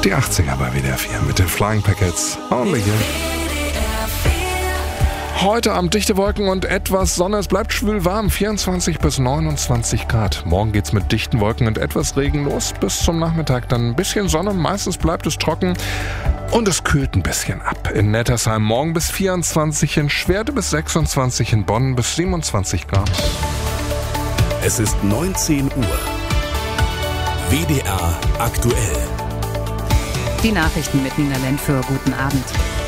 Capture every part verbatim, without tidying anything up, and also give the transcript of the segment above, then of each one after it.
Die achtziger bei W D R vier mit den Flying Packets. Only You. Heute Abend dichte Wolken und etwas Sonne. Es bleibt schwül warm, vierundzwanzig bis neunundzwanzig Grad. Morgen geht's mit dichten Wolken und etwas Regen los. Bis zum Nachmittag dann ein bisschen Sonne. Meistens bleibt es trocken und es kühlt ein bisschen ab. In Nettersheim morgen bis vierundzwanzig, in Schwerte bis sechsundzwanzig, in Bonn bis siebenundzwanzig Grad. Es ist neunzehn Uhr. W D R aktuell. Die Nachrichten mit Nina Lenfür. Guten Abend.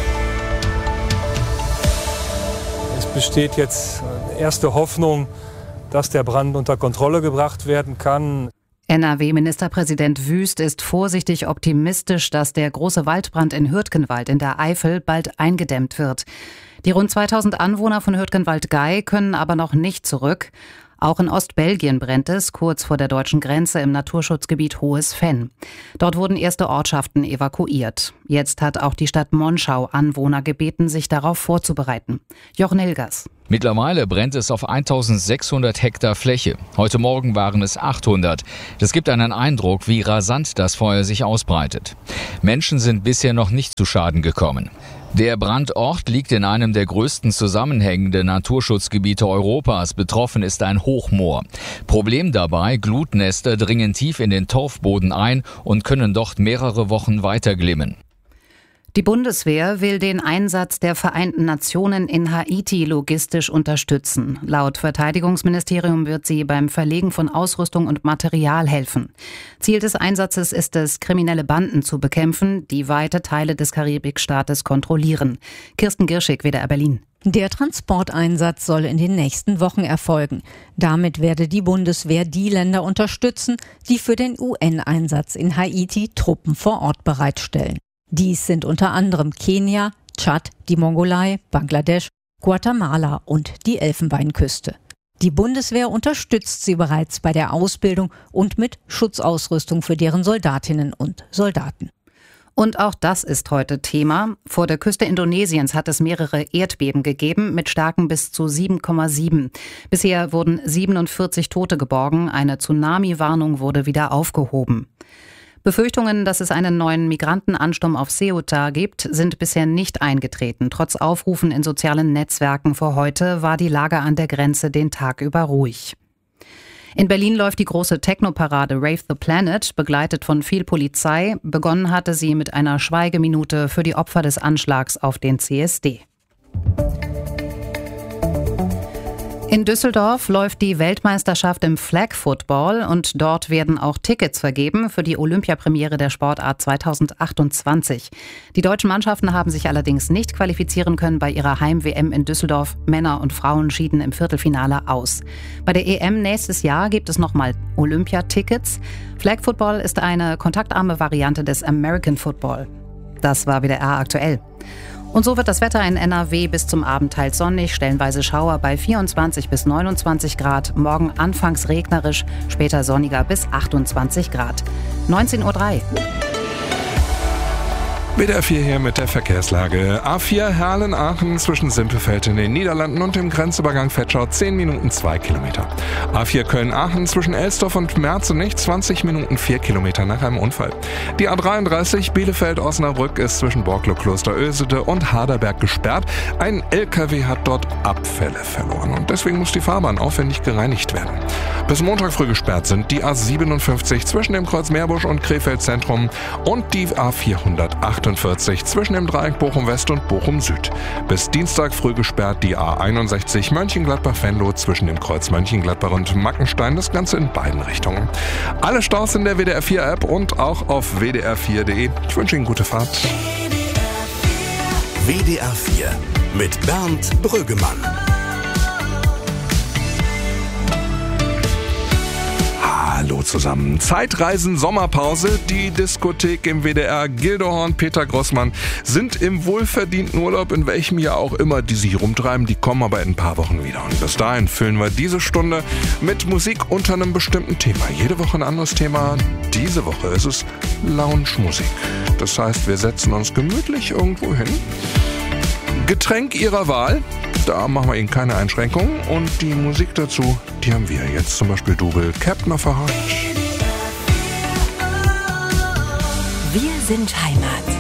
Es besteht jetzt erste Hoffnung, dass der Brand unter Kontrolle gebracht werden kann. N R W-Ministerpräsident Wüst ist vorsichtig optimistisch, dass der große Waldbrand in Hürtgenwald in der Eifel bald eingedämmt wird. Die rund zweitausend Anwohner von Hürtgenwald-Gei können aber noch nicht zurück. Auch in Ostbelgien brennt es, kurz vor der deutschen Grenze im Naturschutzgebiet Hohes Venn. Dort wurden erste Ortschaften evakuiert. Jetzt hat auch die Stadt Monschau Anwohner gebeten, sich darauf vorzubereiten. Jochen Hilgers. Mittlerweile brennt es auf eintausendsechshundert Hektar Fläche. Heute Morgen waren es achthundert. Das gibt einen Eindruck, wie rasant das Feuer sich ausbreitet. Menschen sind bisher noch nicht zu Schaden gekommen. Der Brandort liegt in einem der größten zusammenhängenden Naturschutzgebiete Europas. Betroffen ist ein Hochmoor. Problem dabei, Glutnester dringen tief in den Torfboden ein und können dort mehrere Wochen weiter glimmen. Die Bundeswehr will den Einsatz der Vereinten Nationen in Haiti logistisch unterstützen. Laut Verteidigungsministerium wird sie beim Verlegen von Ausrüstung und Material helfen. Ziel des Einsatzes ist es, kriminelle Banden zu bekämpfen, die weite Teile des Karibikstaates kontrollieren. Kirsten Girschig, W D R Berlin. Der Transporteinsatz soll in den nächsten Wochen erfolgen. Damit werde die Bundeswehr die Länder unterstützen, die für den U N-Einsatz in Haiti Truppen vor Ort bereitstellen. Dies sind unter anderem Kenia, Tschad, die Mongolei, Bangladesch, Guatemala und die Elfenbeinküste. Die Bundeswehr unterstützt sie bereits bei der Ausbildung und mit Schutzausrüstung für deren Soldatinnen und Soldaten. Und auch das ist heute Thema. Vor der Küste Indonesiens hat es mehrere Erdbeben gegeben mit Stärken bis zu sieben Komma sieben. Bisher wurden siebenundvierzig Tote geborgen. Eine Tsunami-Warnung wurde wieder aufgehoben. Befürchtungen, dass es einen neuen Migrantenansturm auf Ceuta gibt, sind bisher nicht eingetreten. Trotz Aufrufen in sozialen Netzwerken vor heute war die Lage an der Grenze den Tag über ruhig. In Berlin läuft die große Techno-Parade Rave the Planet, begleitet von viel Polizei. Begonnen hatte sie mit einer Schweigeminute für die Opfer des Anschlags auf den C S D. In Düsseldorf läuft die Weltmeisterschaft im Flag Football und dort werden auch Tickets vergeben für die Olympiapremiere der Sportart zweitausendachtundzwanzig. Die deutschen Mannschaften haben sich allerdings nicht qualifizieren können bei ihrer Heim-W M in Düsseldorf. Männer und Frauen schieden im Viertelfinale aus. Bei der E M nächstes Jahr gibt es nochmal Olympiatickets. Flag Football ist eine kontaktarme Variante des American Football. Das war W D R aktuell. Und so wird das Wetter in N R W bis zum Abend teils sonnig, stellenweise Schauer bei vierundzwanzig bis neunundzwanzig Grad. Morgen anfangs regnerisch, später sonniger bis achtundzwanzig Grad. neunzehn Uhr drei. W D R vier hier mit der Verkehrslage. A vier Herlen-Aachen zwischen Simpelfeld in den Niederlanden und dem Grenzübergang Vetschau zehn Minuten zwei Kilometer. A vier Köln-Aachen zwischen Elsdorf und Merzenich zwanzig Minuten vier Kilometer nach einem Unfall. Die A dreiunddreißig Bielefeld-Osnabrück ist zwischen Borklo-Kloster-Oesede und Harderberg gesperrt. Ein L K W hat dort Abfälle verloren und deswegen muss die Fahrbahn aufwendig gereinigt werden. Bis Montag früh gesperrt sind die A siebenundfünfzig zwischen dem Kreuz Meerbusch und Krefeld Zentrum und die A vierhundertachtundvierzig zwischen dem Dreieck Bochum West und Bochum Süd. Bis Dienstag früh gesperrt die A einundsechzig Mönchengladbach-Venlo zwischen dem Kreuz Mönchengladbach und Mackenstein, das Ganze in beiden Richtungen. Alle Staus in der W D R vier App und auch auf w d r vier punkt d e. Ich wünsche Ihnen gute Fahrt. W D R vier mit Bernd Brüggemann. Hallo zusammen. Zeitreisen, Sommerpause. Die Diskothek im W D R, Gildehorn, Peter Grossmann sind im wohlverdienten Urlaub, in welchem Jahr auch immer die sich rumtreiben. Die kommen aber in ein paar Wochen wieder. Und bis dahin füllen wir diese Stunde mit Musik unter einem bestimmten Thema. Jede Woche ein anderes Thema. Diese Woche ist es Lounge-Musik. Das heißt, wir setzen uns gemütlich irgendwo hin. Getränk Ihrer Wahl. Da machen wir Ihnen keine Einschränkungen. Und die Musik dazu, die haben wir jetzt zum Beispiel Double Captain of a Heart. Wir sind Heimat.